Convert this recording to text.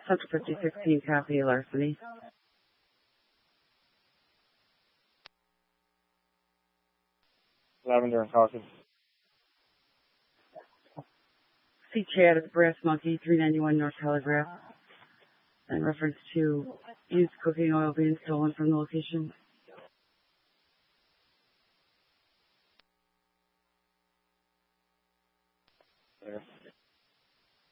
Central 5016 copy, larceny. Lavender and Caucus. See Chad at the Brass Monkey, 391 North Telegraph, in reference to used cooking oil being stolen from the location. There.